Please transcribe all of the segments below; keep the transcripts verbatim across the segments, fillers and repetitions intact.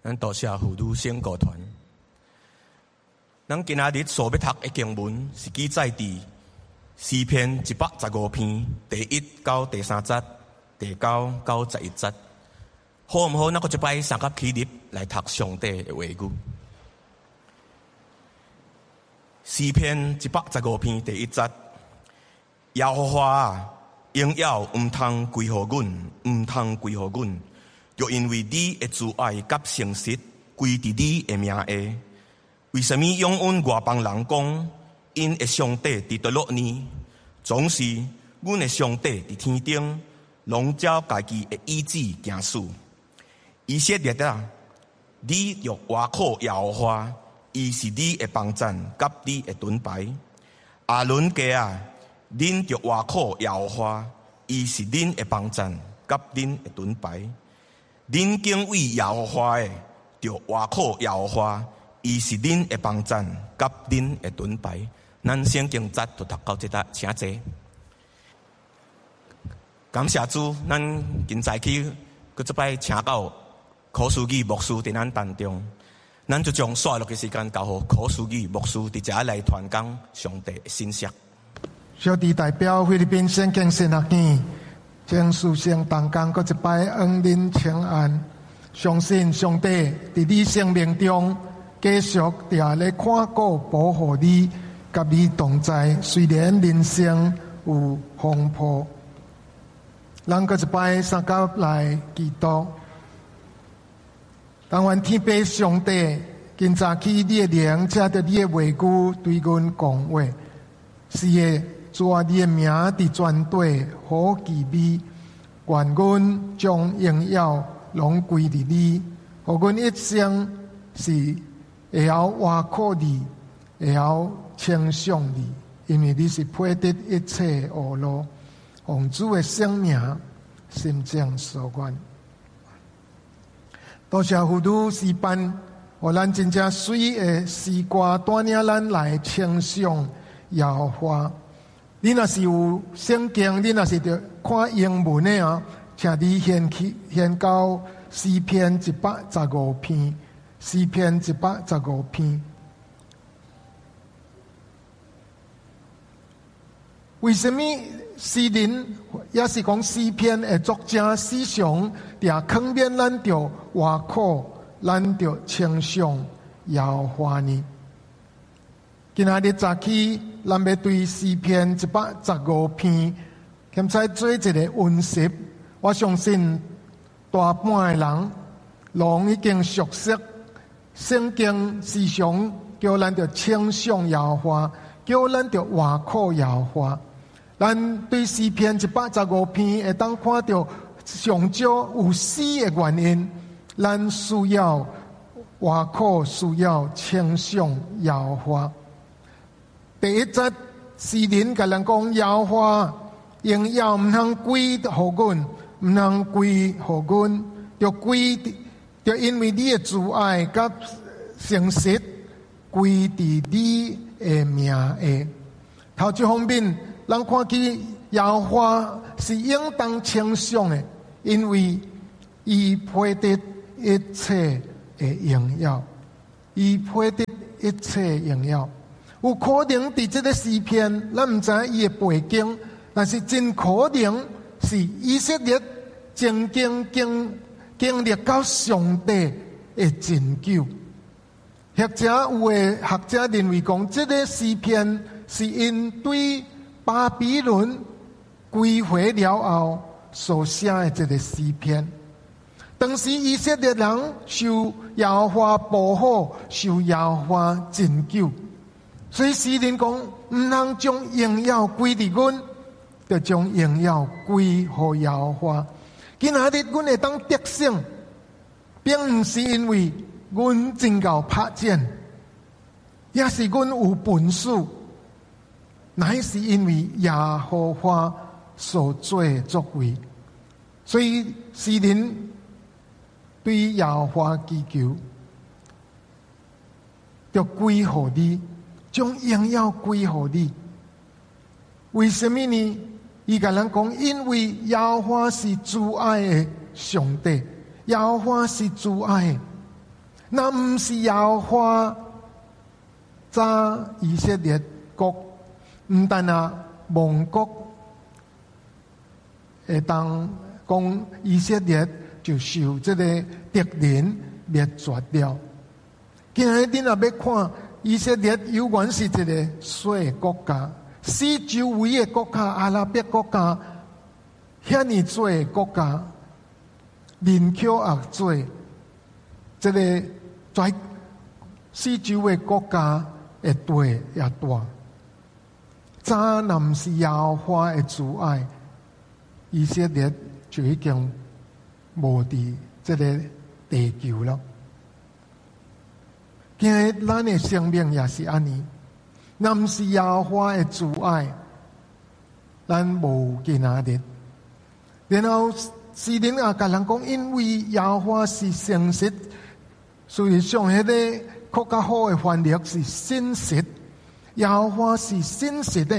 咱多谢辅导宣告团。咱今仔日所要读的经文是记载伫诗篇一百十五篇第一到第三节，第九到十一节。好毋好？咱搁一摆三甲起立来读上帝的话语。诗篇一百十五篇第一节：耶和华啊，荣耀毋通归乎阮，毋通归乎阮，就因为你的慈爱甲诚实归伫你的名下。为什么永远外邦人讲，因的上帝伫倒落呢？总是阮的上帝伫天顶，拢照家己的意志行事。以色列啊，你若外靠耶和华，伊是你的帮站，甲你的盾牌。亚伦家啊，恁若外靠耶和华，伊是恁的帮站，甲恁的盾牌。恁敬畏耶和华的，就外靠耶和华。伊是恁的帮站，甲恁的盾牌。咱圣经节就读到这搭，请坐。感谢主，咱今早起佮这摆请到考书记牧师伫咱当中，咱就将剩落嘅时间交互考书记牧师伫遮来传讲上帝的信息。 小弟代表菲律宾圣经神学院，将书圣当讲佮一摆恩恁请安，相信上帝伫你生命中。继续伫咧看顾保护你，甲你同在。虽然人生有风波，咱搁一摆三甲来祈祷。但愿天父上帝，今早起你的灵，借着你的话语对阮讲话，是的，主啊，你的名伫全地好奇美，愿阮将荣耀拢归伫你，互阮一生是。会晓挖靠你，会晓称颂你，因为你是配得一切恶路，奉主的圣名，心正所愿。多谢辅导诗班，互咱真正水的诗歌带领咱来称颂耶和华。你若是有圣经，你若是着看英文的啊，请你献去献到诗篇一百十五篇。诗篇一百十五篇，为什么诗人也是讲诗篇的作者时常伫坑边咱着外靠，咱着称颂耶和华呢？今仔日早起，咱要对诗篇一百十五篇，兼再做一个温习。我相信大半的人拢已经熟悉。圣经时常叫咱着称颂耶和华，叫咱着外靠耶和华。咱对诗篇一百十五篇会当看到上少有四个原因，咱需要外靠，需要称颂耶和华。第一节，诗人甲咱讲耶和华荣耀毋通归互阮，毋通归互阮，着归。就因为你的慈爱甲诚实归伫你的名下。头一方面，咱看起耶和华是应当称颂的，因为伊配得一切的荣耀，伊配得一切荣耀。有可能伫这个诗篇，咱毋知伊的背景，但是真可能是以色列曾经经。经历到上帝的拯救，学者有的学者认为讲，这个诗篇是因对巴比伦归回了后所写的这个诗篇。当时以色列人受耶和华保护，受耶和华拯救，所以诗人讲，唔通将荣耀归伫阮，就将荣耀归予耶和华。今仔日阮会当得胜，并毋是因为阮真够拍战，也是阮有本事，乃是因为耶和华所做的作为。所以诗人对耶和华祈求，就归予你，将荣耀归予你。为什么呢？伊甲咱讲，因为耶和华是慈爱的上帝，耶和华是慈爱的。 那毋是耶和华早以色列国，毋但啊亡国，会当讲以色列就受这个敌人灭绝了。今日你若要看以色列，有原是一个小的国家，四周围的国家，阿拉伯国家，遐尼多的国家，人口也多，这个在四周的国家的地也大。早若毋是耶和华的阻碍，以色列就已经无伫这个地球了。今日咱的生命也是安尼，若毋是耶和华的阻碍，咱无今仔日。然后诗人也甲人讲，因为耶和华是诚实，所以上迄个更较好的翻译是信实。耶和华是信实的，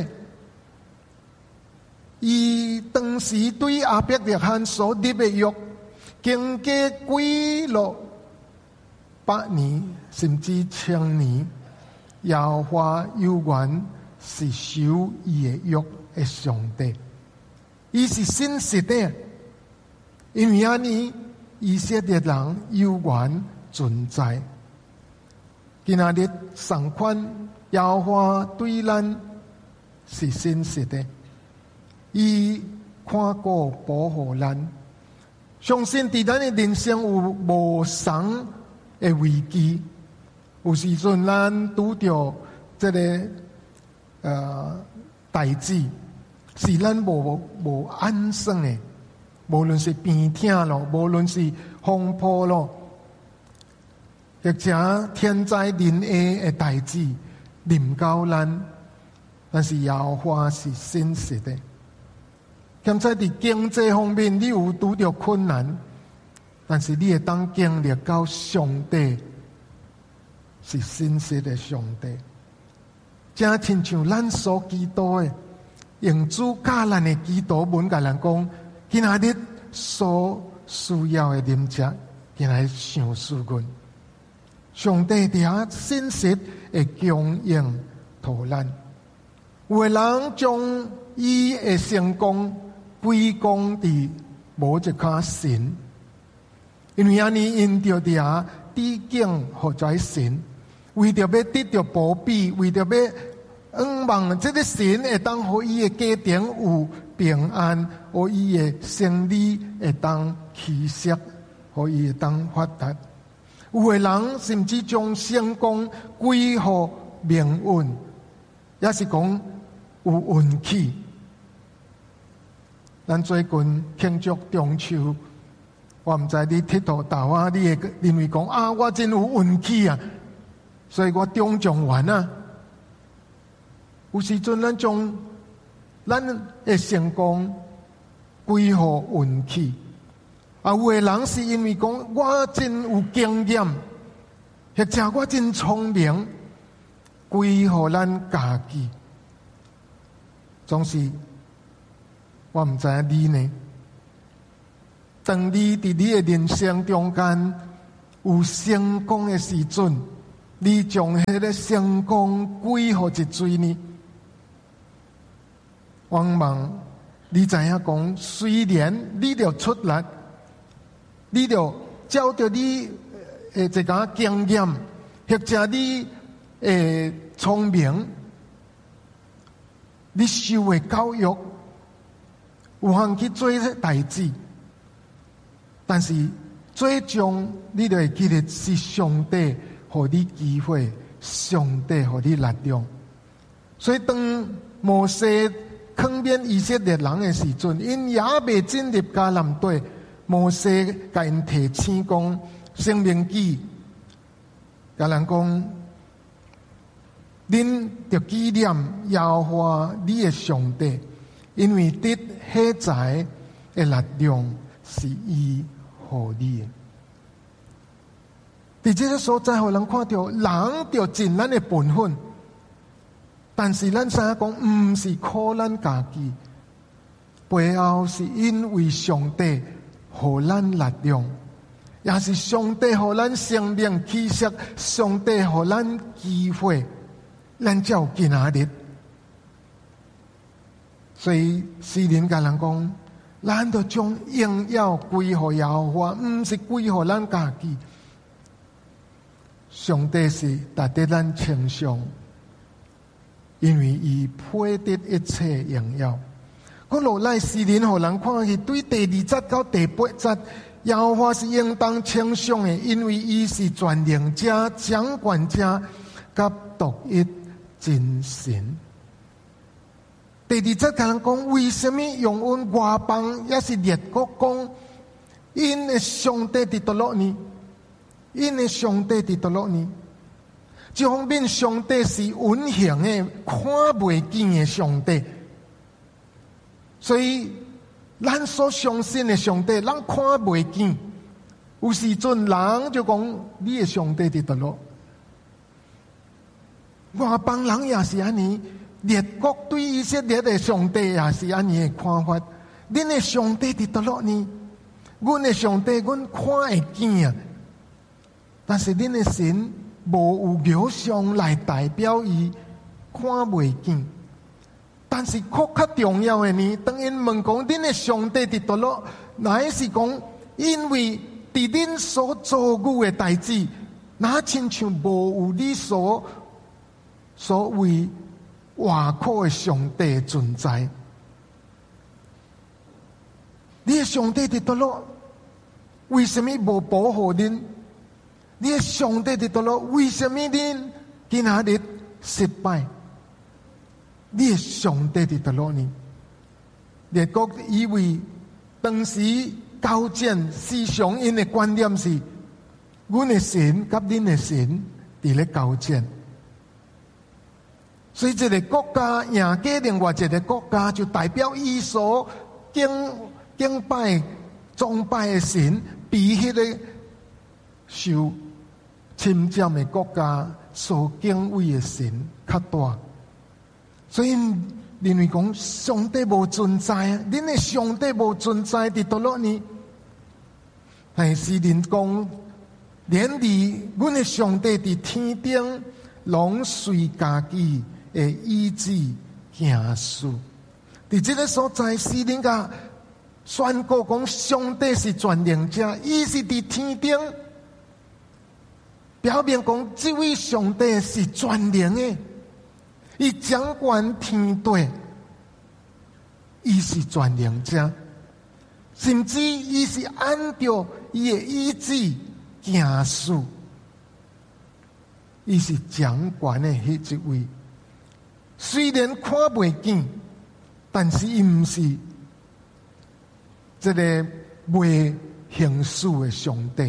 伊当时对亚伯拉罕所立的约，经过几落百年甚至千年，耶和华有缘是守伊的约的上帝，伊是信实的，因为安尼以色列人有缘存在。今仔日上款耶和华对咱是信实的，伊看顾保护咱，相信伫咱的人生有无常的危机，有时阵咱拄着这个呃代志，是咱无无安生的，无论是病痛咯，无论是风波咯，或者天灾人祸的代志临到咱，但是耶和华是信实的。现在伫经济方面，你有拄着困难，但是你会当经历到上帝是信实的上帝，正亲像咱所祈祷的，用主教咱的祈祷文甲人讲，今仔日所需要的饮食，今仔日上赐阮。上帝伫遐信实会供应互咱。有的人将伊的成功归功伫无一颗神，因为安尼因着伫遐致敬互在神，为着要得到保庇，为着要仰望这个神会当互伊的家庭有平安，互伊的生理会当起色，互伊会当发达。有的人甚至将成功归乎命运，也是讲有运气。咱最近庆祝中秋，我毋知你佚佗豆啊，你会认为讲啊，我真有运气啊，所以我中状元啊。有时阵咱将咱的成功归乎运气。啊，有的人是因为讲我真有经验，或者我真聪明，归乎咱家己。总是我毋知影你呢。当你伫你的人生中间有成功的时阵，你将迄个成功归乎一水呢？我望你知影讲，虽然你着出力。你着照着你诶一个经验，或者你诶聪明，你受的教育，有通去做这代志，但是最终你着会记得是上帝互你机会，上帝互你力量。所以当摩西抗辩以色列人的时阵，因也未进入迦南地。摩西甲因提醒讲，生命记，甲人讲，恁着纪念耶和华你的上帝，因为得迄在的力量是伊互你的。伫这个所在，互人看到人着尽咱的本分，但是咱知影讲，毋是靠咱家己，背后是因为上帝。互咱力量， 也是上帝予咱生命气息，上帝予咱机会，咱才有今仔日。所以诗人甲人讲，咱就将荣耀归予耶和华，毋是归予咱家己。上帝是值得咱称颂，因为伊配得一切荣耀。我落来诗人予人看去，对第二节到第八节，耶和华是应当称颂的，因为伊是全能者、掌权者、甲独一真神。第二节甲人讲，为什么用阮外邦也是列国讲，因的上帝伫倒落呢？因的上帝伫倒落呢？这方面，上帝是运行的，看袂见的上帝。所以，咱所相信的上帝，咱看袂见。有时阵人就讲，你的上帝伫倒落。外邦人也是安尼。列国对以色列的上帝也是安尼的看法。恁的上帝伫倒落呢？阮的上帝，阮看会见啊。但是恁的神无有偶像来代表伊，看袂见。但是更较重要的呢，当因问讲恁的上帝伫倒落，乃是讲因为伫恁所遭遇的代志，哪亲像无有你所所谓外口的上帝存在。你的上帝伫倒落，为什么无保护恁？你的上帝伫倒落，为什么恁今仔日失败？你的上帝伫倒落呢？列国以为当时交战思想因的观念是，阮的神甲恁的神伫咧交战。所以一个国家赢过另外一个国家，就代表伊所敬敬拜、崇拜的神比迄个受侵占的国家所敬畏的神较大。所以认为讲上帝无存在，恁的上帝无存在伫倒落呢？但是人讲，连伫阮的上帝伫天顶，拢随家己的意志行事。伫这个所在，诗人甲宣告讲，上帝是全能者，伊是伫天顶，表明讲这位上帝是全能的，伊掌管天地，伊是全能者，甚至伊是按照伊的意志行事，伊是掌管的迄一位。虽然看袂见，但是伊毋是这个未行事的上帝，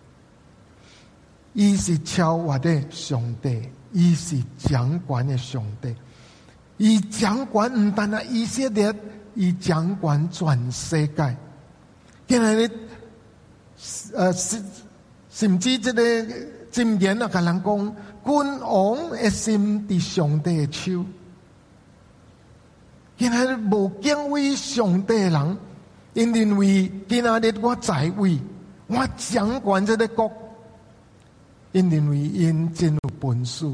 伊是超越的上帝，伊是掌管的上帝。伊掌管毋单啊以色列，伊掌管全世界。今日呃，甚至这个箴言啊，甲人讲，君王的心伫上帝的手。今日无敬畏上帝的人，因认为今日我在位，我掌管这个国，因认为因真有本事。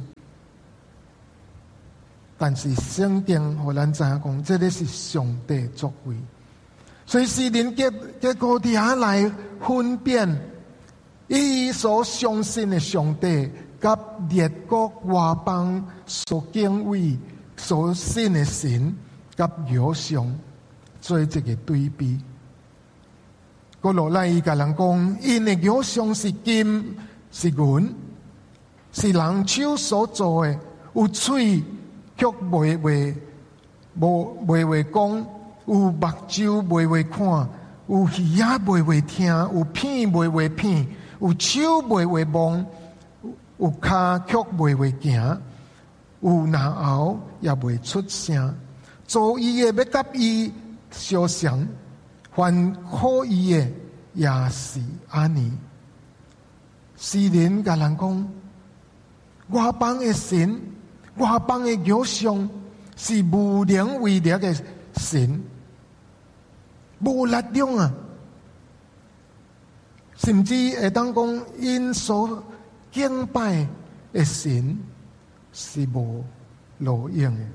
但是圣经互咱知影讲，这个是上帝作为。所以诗人结结果底下来分辨伊所相信的上帝，甲列国外邦所敬畏、所信的神，甲偶像做一个对比。过落来伊甲人讲，因的偶像是金、是银，是人手所做的，有喙却袂会无袂会讲。有目睭袂会看，有耳仔袂会听，有鼻袂会鼻，有手袂会摸，有骹却袂会行，有牙喉也袂出声。做伊的要甲伊相像，凡可伊的也是安尼。诗人甲人讲，外邦的神、外邦的偶像是无能为力的神。无力量啊！ 甚至会当讲因所敬拜的神是无路用的。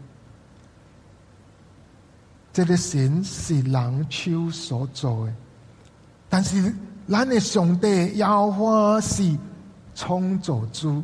这个神是人手所做的，但是咱的上帝耶和华是创造主。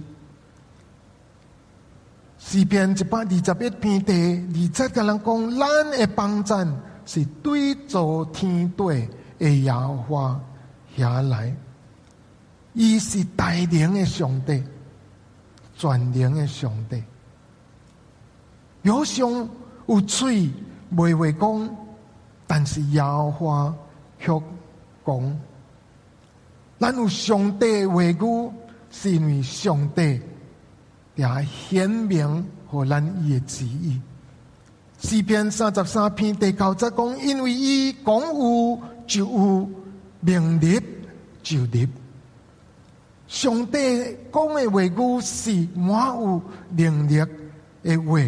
诗篇一百二十一篇第二节甲人讲，咱的帮赞是对造天地的耶和华下来，伊是大能的上帝，全能的上帝。有上有嘴袂会讲，但是耶和华却讲。咱有上帝的话语，是因为上帝也显明互咱伊的旨意。诗篇三十三篇第九节讲，因为伊讲有就有，命立就立。上帝讲的话语是满有能力的话。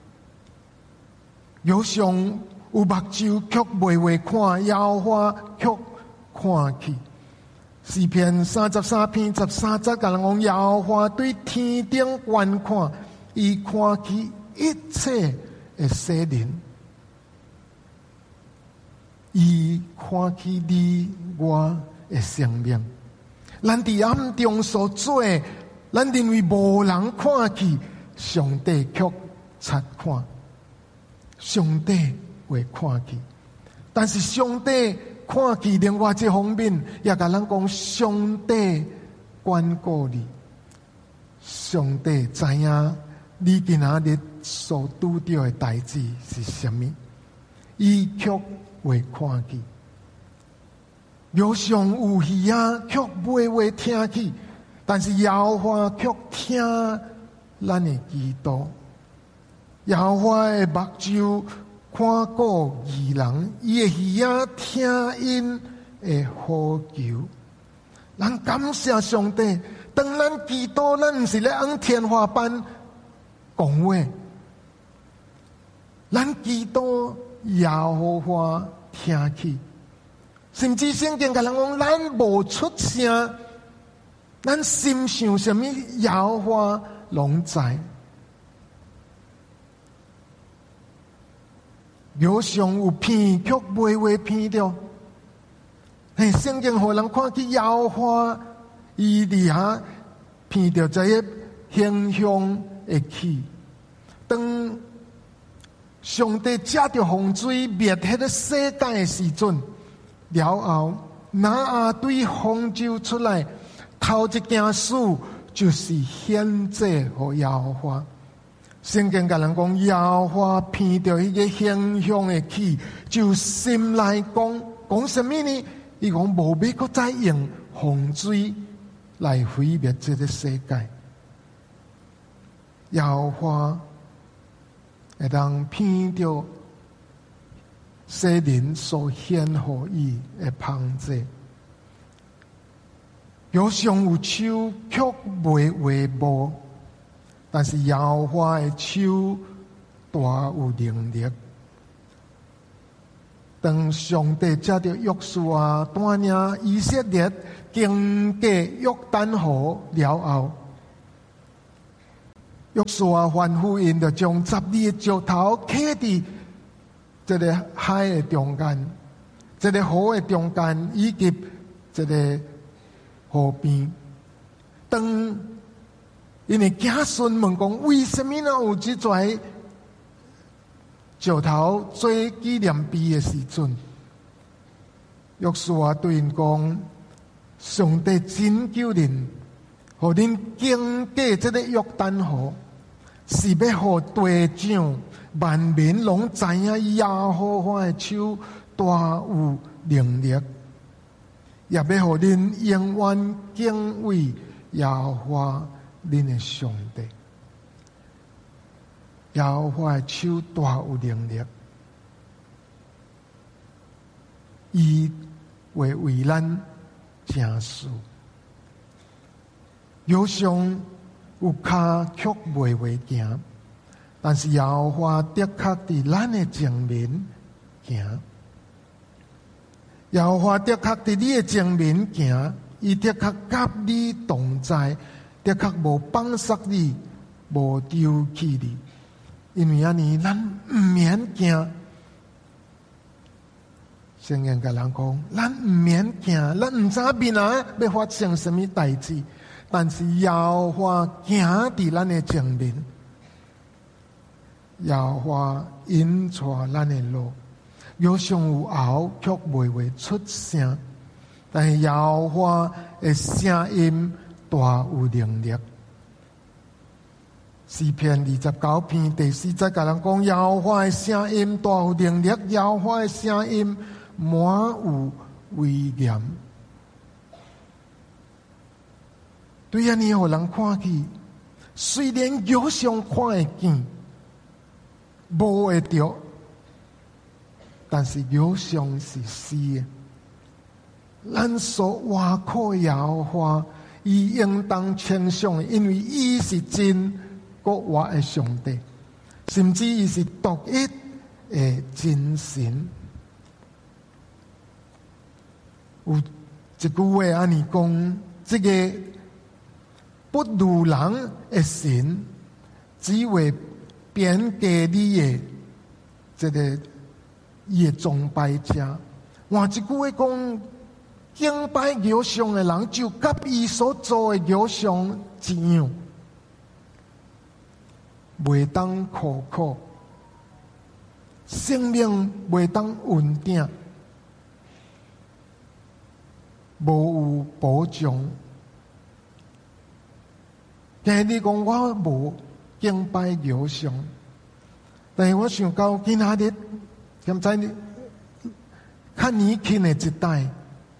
有上有目睭却袂会看，耶和华却看去。诗篇三十三篇十三节甲人讲，耶和华对天顶观看，伊看去一切的世人，伊看去你我的生命。咱伫暗中所做的，咱认为无人看去，上帝却察看。上帝会看去，但是上帝看去另外一方面，也甲咱讲，上帝关顾你，上帝知影你今仔日所拄到的代志是什么，伊却会看去。有上有耳啊，却袂会听去，但是耶和华却听咱的祈祷。耶和华的目睭看顾义人，伊的耳仔听因的呼求。咱感谢上帝，当咱祈祷，咱毋是咧按天花板讲话，咱祈祷耶和华听去。甚至圣经甲人讲，咱无出声，咱心想什么，耶和华拢知。有上有骗，却袂会骗着。嘿，圣经互人看去耶和华，伊伫遐骗着这些形象会起。当上帝借着洪水灭迄个世界的时阵，了后拿阿对方舟出来，头一件事就是献祭互耶和华。圣经甲人讲，耶和华偏着迄个形象的起，就心内讲讲什么呢？伊讲无要搁再用洪水来毁灭这个世界。耶和华会当偏着世人所献予伊的芳祭。有上有手，却袂为无。但是耶和华的手大有能力。当上帝借着约书亚带领以色列经过约旦河了后，约书亚吩咐因就将十二个石头刻伫这个海的中间，这个河的中间以及这个河边。当因为家孙问讲，为什么呢有这些石头做纪念碑的时阵，约书亚对因讲，上帝拯救恁，互恁经过这个约旦河，是要互地上万民拢知影耶和华的手大有能力，也要互恁永远敬畏耶和华恁的上帝。耶和华的手大有能力，伊会为咱成事。有上有脚却袂会行，但是耶和华的确伫咱的前面行。耶和华的确伫你的前面行， 伊的确甲你同在，的确无放杀你，无丢弃你。因为安尼，咱毋免惊。圣经甲人讲，咱毋免惊，咱毋知未来要发生什么代志，但是耶和华行伫咱的前面，耶和华引带咱的路。有上有后，却袂会出声。但是耶和华的声音大有能力。诗篇二十九篇第四节甲人讲，耶和华的声音大有能力，耶和华的声音满有威严。对安尼，互人看去，虽然肉上看会见，无会着。但是肉上是死的，咱所挖苦耶和华，伊应当称颂，因为伊是真国活的上帝，甚至伊是独一的真神。有一句话安尼讲，这个不如人的神，只为贬低你的这个。伊的崇拜者，换一句话讲，敬拜偶像的人，就甲伊所做的偶像一样，袂当苦苦，生命袂当稳定，无有保障。今日你讲我无敬拜偶像，但是我想到今仔日。现在较年轻的一代，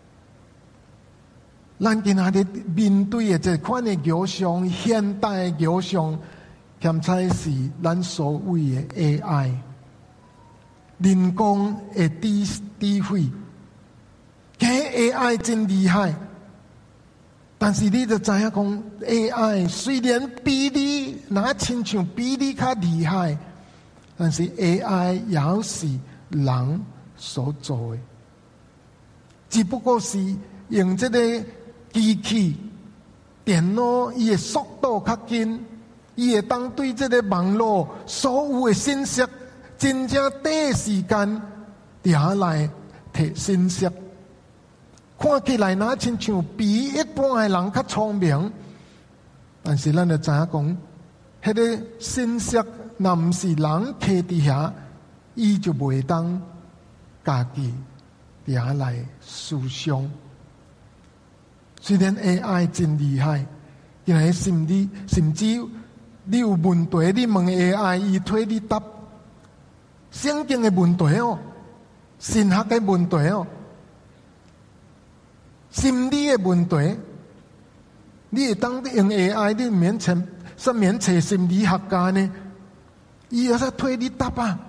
咱今仔日面对的这款的偶像，现代的偶像，现在是咱所谓的 A I， 人工的智智慧，这 A I 真厉害，但是你就知影讲 A I 虽然比你那亲像比你较厉害，但是 A I 也是人所做的，只不过是用这个机器、电脑，伊的速度较紧，伊会当对这个网络所有的信息，真正第一时间下来摕信息，看起来那亲像比一般的人较聪明，但是咱就知影讲，迄个信息若毋是人摕伫遐。伊就袂当家己下来思想。虽然 A I 真厉害，但是甚至甚至你有问题，你问 A I， 伊替你答。圣经的问题哦，神学的问题哦，心理的问题，你会当用 A I， 你免找什免找心理学家呢？伊也是替你答啊。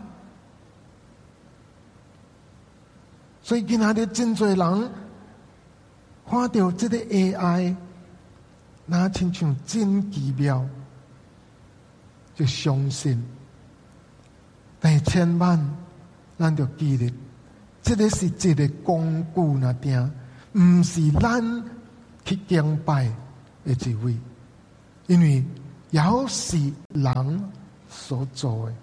所以今仔日真侪人看到这个 A I， 那亲像真奇妙，就相信。但是千万，咱就记得，这个是一个工具那点，唔是咱去敬拜的一位，因为也是人所做的。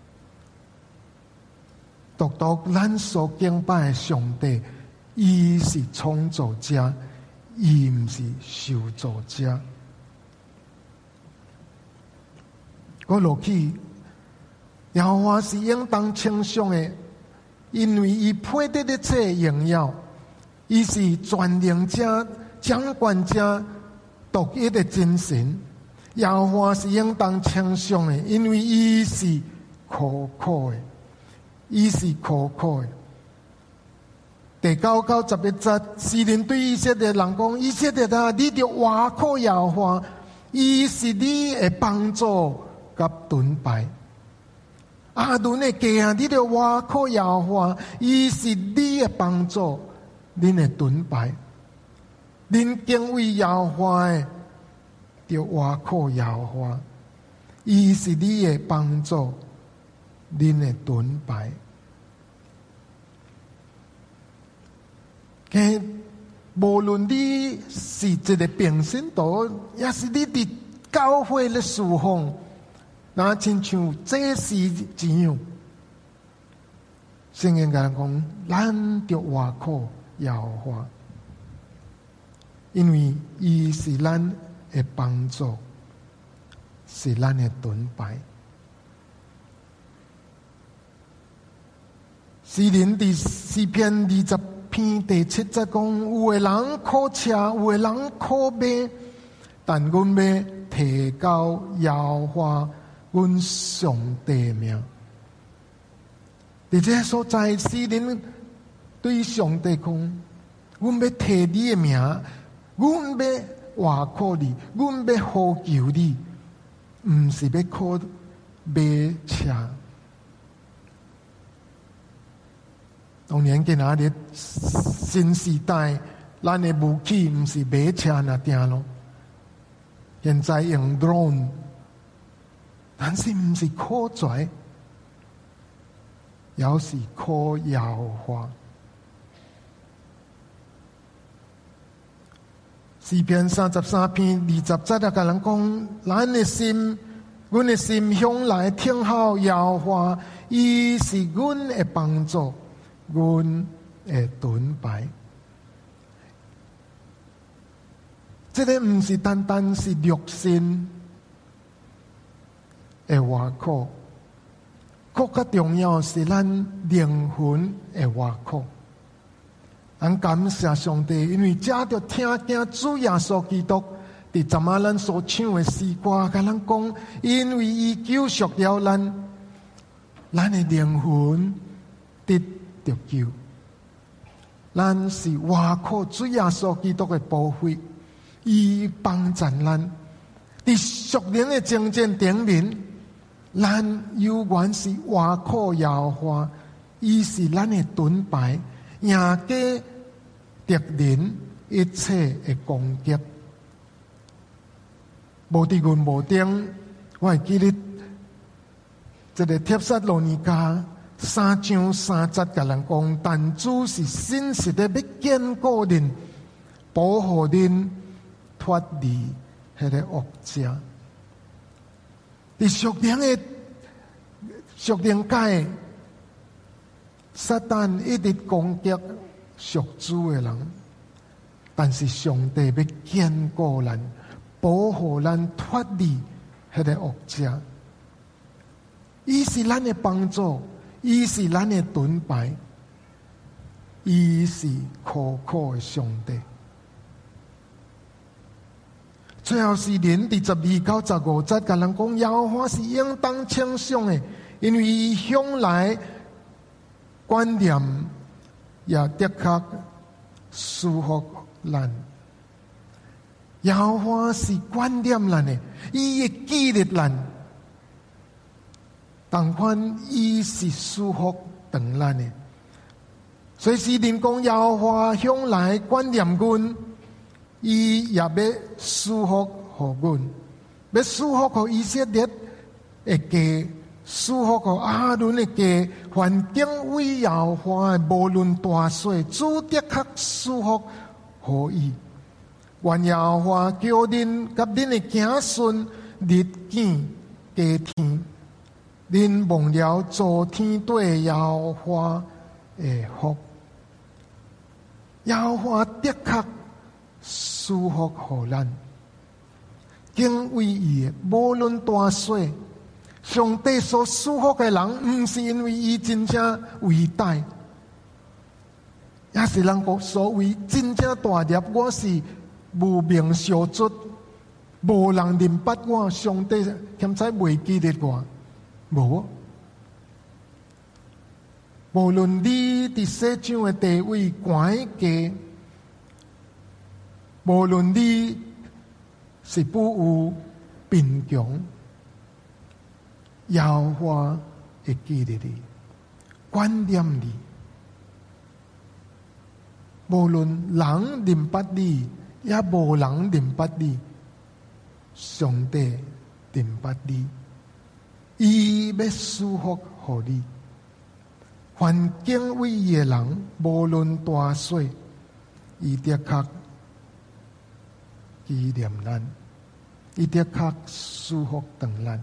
独独咱所敬拜的上帝，伊是创造者，伊毋是受造者。我落去，耶和华是应当称颂的，因为伊配得一切荣耀，伊是全能者、掌管者、独一的真神。耶和华是应当称颂的，因为伊是可靠的。伊是可靠的。第九到十一节，诗人对以色列人讲：以色列啊，你着活靠耶和华，伊是你的帮助甲盾牌。亚伦的家啊，你着活靠耶和华，伊是你的帮助，恁的盾牌。恁敬畏耶和华的，着活靠耶和华，伊是你的帮助，恁的盾牌。 无论你是一个平信徒，也是你伫教会咧侍奉，那亲像这时一样。圣经甲人讲，咱着外靠耶和华，因为伊是咱的帮助，是咱的盾牌。诗人第诗篇二十篇第七节讲：有的人靠车，有的人靠马，但阮要提高耶和华阮上帝名。伫这个所在，诗人对上帝讲：阮要提你的名，阮要外靠你，阮要呼求你，毋是要靠马车。当年今仔日新时代，咱的武器毋是马车那定咯。现在用 drone， 但是毋是靠拽，也是靠耶和华。诗篇三十三篇二十节啊，甲人讲：咱的心，阮的心向来听候耶和华，伊是阮的帮助。阮的盾牌，这个毋是单单是肉身的外靠，更加重要是咱灵魂的外靠。咱感谢上帝，因为这着听见主耶稣基督伫昨晚咱所唱的诗歌，甲咱讲，因为伊救赎了咱，咱的灵魂得得救，咱是外靠主耶稣基督的保护，伊帮助咱。伫属灵的征战顶面，咱永远是外靠耶和华，伊是咱的盾牌，赢过敌人一切的攻击。无伫阮无顶，我会记得这个帖撒罗尼迦三章三节甲人讲，但主是信实的，要坚固人，保护人脱离迄个恶者。伫属灵的属灵界，撒旦一直攻击属主的人，但是上帝要坚固咱，保护咱脱离迄个恶者。伊是咱的帮助。伊是咱的盾牌，伊是可靠的上帝。最后是人第十二到十五节，甲人讲，耶和华是应当称颂的，因为伊向来观念也的确舒服咱。耶和华是观念咱的，伊会记录咱。同款，伊是舒服等咱的，所以诗人讲，耶和华向来观念阮，伊也要舒服互阮，要舒服互以色列的家，舒服互阿伦的家，凡敬畏耶和华的，无论大小，主的确舒服互伊。愿耶和华叫恁甲恁的子孙日见加添。恁忘了昨天对耶和华的福，耶和华的确舒服互咱，敬畏伊的，无论大小，上帝所舒服的人，毋是因为伊真正伟大，也是人讲所谓真正大业，我是无名小卒，无人认捌我，上帝兼且袂记得我。无，无论你伫世上的地位高低，无论你是富有贫穷，耶和华会记得你，观念你。无论人认捌你，也无人认捌你，上帝认捌你。伊要舒服互你，凡敬畏伊的人，无论大小， 伊的确纪念咱，伊的确祝福等咱。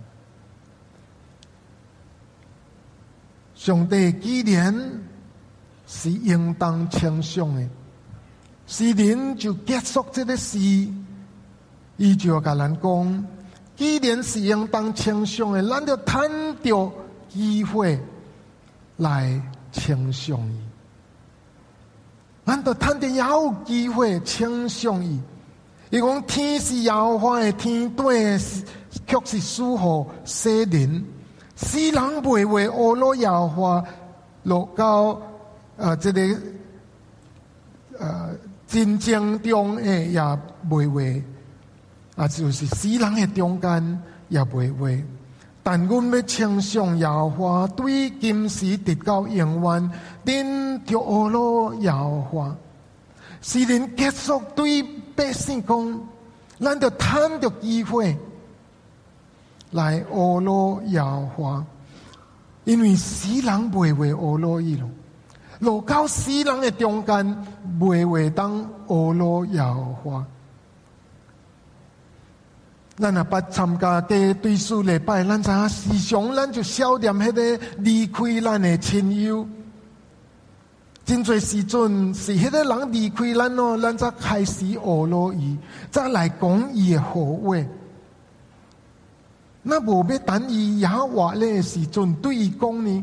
上帝纪念是应当称颂的，诗人就结束这个诗，伊就甲咱讲，纪念是应当称颂的，咱就趁着机会来称颂伊，咱就趁着有机会称颂伊。伊讲天是耶和华的天，地却是属乎世人。世人袂为恶罗耶和华落到呃这个呃真正中的也袂为，啊就是世人的中间也袂为。但阮要称颂耶和华，对今时直到永远，恁着恶罗耶和华。诗人结束对百姓讲，咱着趁着机会来恶罗耶和华，因为世人袂为恶罗伊咯，落到世人的中间，袂为当恶罗耶和华。咱若捌参加第对数礼拜，咱知影时常咱就想念迄个离开咱的亲友。真侪时阵是迄个人离开咱咯，咱才开始恶罗伊，才来讲伊的好话。那无要等伊也活咧的时阵，对伊讲呢，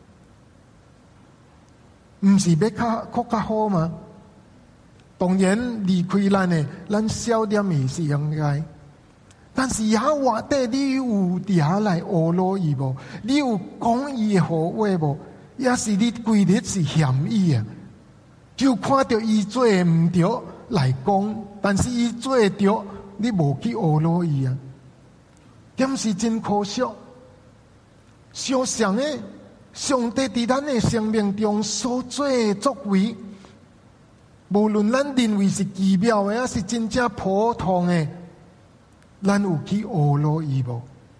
毋是要较较较好吗？当然离开咱的，咱少点伊是应该。但是也活底，你有伫来恶罗伊无？你有讲伊的好话无？也是你规日是嫌伊啊，就看到伊做唔对来讲，但是伊做对，你无去恶罗伊啊，点是真可惜。相像诶，上帝伫咱诶生命中所做诶作为，无论咱认为是奇妙诶，还是真正普通诶，咱有去恶罗伊无？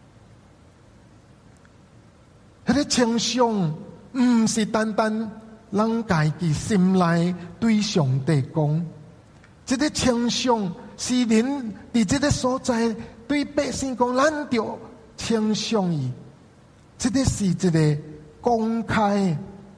迄个称颂。毋是单单咱家己心内对上帝讲，这个称颂是人伫这个所在对百姓讲，咱着称颂伊。这个是一个公开，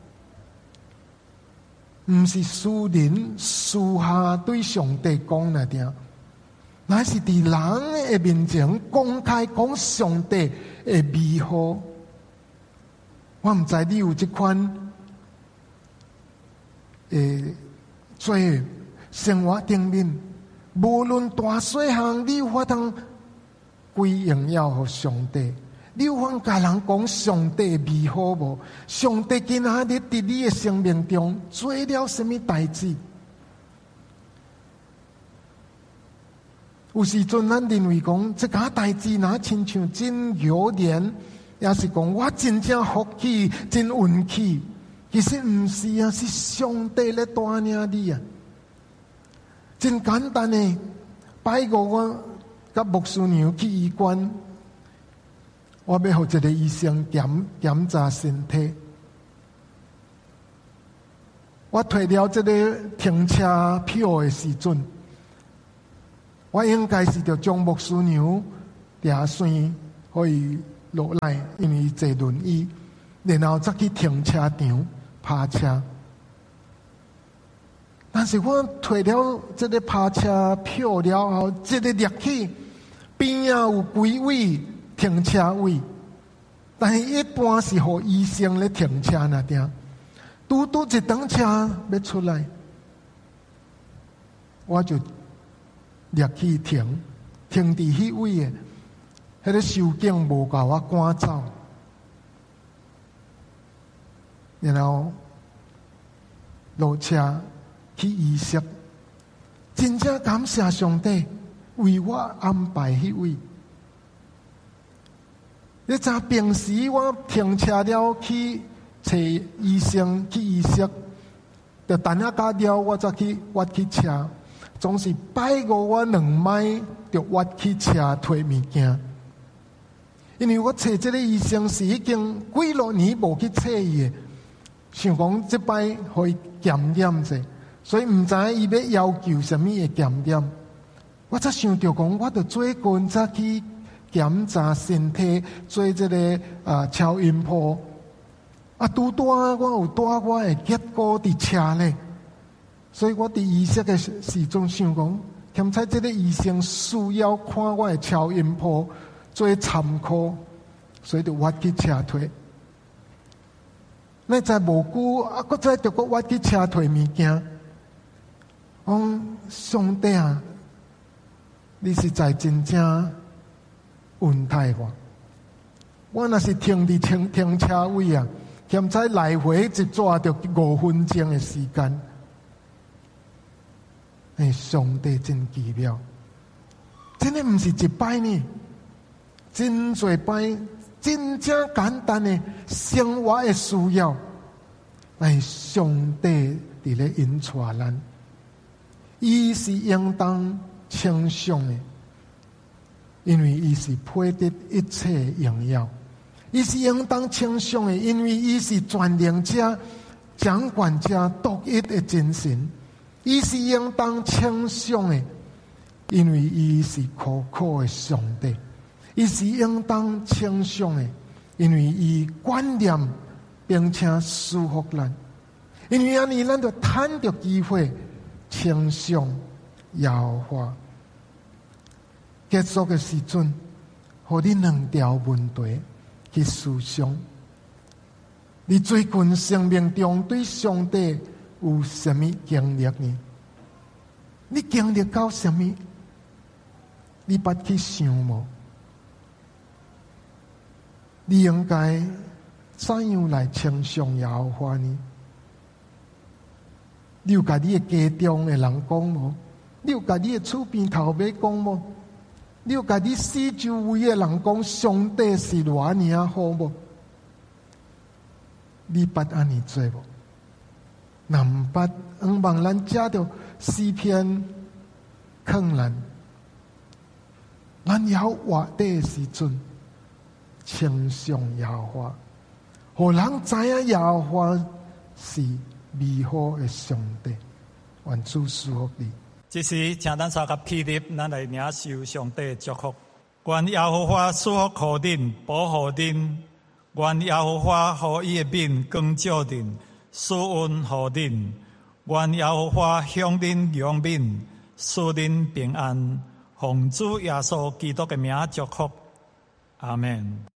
毋是私人私下对上帝讲那点，乃是伫人的面前公开讲上帝的美好。我唔知你有这款诶，做生活顶面，无论大细项，你有法通归荣耀给上帝。你有法甲人讲上帝美好无？上帝今仔日伫你的生命中做了什么代志？有时阵咱认为讲这个代志若亲像真遥远。也是讲我真正福气，真运气，其实唔是啊，是上帝咧带领你啊。真简单诶，拜五我甲牧师娘去医院，我要互一个医生检检查身体。我摕了这个停车票的时阵，我应该是着将牧师娘抓线可以。落来，因为坐轮椅，然后再去停车场拍车。但是我摕了这个拍车票了后，这个入去边啊有几位停车位，但是一般是互医生咧停车那点。拄拄一辆车要出来，我就入去停，停伫迄位诶。迄个守警无甲我赶走，然后落车去医室，真正感谢上帝为我安排迄位。你知平时我停车了去找医生去医室，就等下加了我再去挖去车，总是拜五我两摆就挖去车推物件。因为我找这个医生是已经几落年无去找伊的，想讲这摆可以检验者， 所以唔知伊要要求什么嘅检点。我则想到讲，我着最近则去检查身体，做这个啊超音波。啊，拄带我有带我的结果伫车咧，所以我伫医生嘅时阵想讲，兼且这个医生需要看我的超音波做参考，所以就挖去车腿。那再无久，啊，搁再着搁挖去车腿物件。讲上帝啊，你实在真正恩待我。我若是停伫停停车位啊。兼且来回一抓着五分钟的时间，哎，上帝真奇妙，真的不是一摆呢，真多摆，真正简单的生活的需要，哎，上帝伫咧引带咱，伊是应当称颂的，因为伊是配得一切荣耀。伊是应当称颂的，因为伊是全能者、掌管者、独一的真神。伊是应当称颂的，因为伊是可靠的上帝。伊是应当称颂的，因为伊管念并且祝福咱。因为安尼，咱就趁着机会称颂耶和华。结束的时阵，互你两条问题。去思想，你最近生命中对上帝有什么经历呢？你经历到什么？你捌去想无？你应该怎样来称颂耶和华呢？你有甲你的家中的人讲无？你有甲你的厝边头尾讲无？你有甲你四周围的人讲上帝是偌尔好无？你捌安尼做无？若毋捌，希望咱借着诗篇劝咱，咱要活的时阵称颂耶和华，互人知影耶和华是美好的上帝。愿主祝福你。 这时，请咱三个起立，咱来领受上帝的祝福。愿耶和华赐福互恁，保护恁；愿耶和华互伊的面光照恁，赐恩互恁；愿耶和华向恁扬面，赐恁平安。奉主耶稣基督的名祝福，阿门。